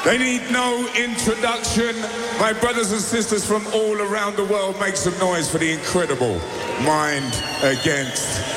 They need no introduction. My brothers and sisters from all around the world, make some noise for the incredible Mind Against